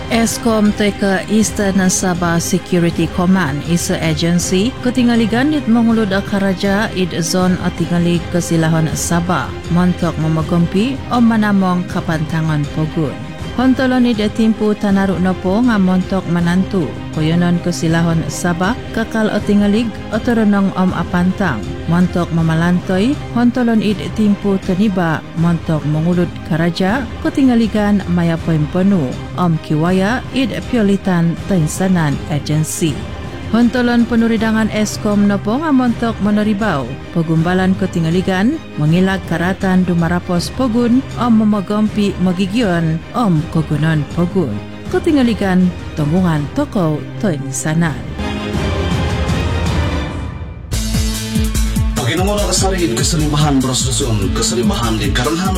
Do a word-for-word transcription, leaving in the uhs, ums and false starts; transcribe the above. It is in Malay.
Eskom teka Eastern Sabah Security Command isa agency ketingaligan dit mengulud akaraja id zon atingali kesilahan Sabah montok memagempi o manamong kapantangan pogun. Hontolon id timpu tanaruk nopo nga montok menantu koyonon kesilahan Sabah kakal atingalig otoronong om apantang montok memalantoy hontolon id timpu teniba montok mengulud karaja ketingaligan maya poin penuh om kiwaya id piolitan tensanan agensi. Hontolon penuridangan Eskom nopo nga montok meneribau pegumbalan ketingaligan mengilag karatan dumarapos pogun om memegampi magigion om kogunon pogun ketingaligan tunggungan toko tensanan. Paginamunan kasarin keselimbahan bersusun keselimbahan di karangan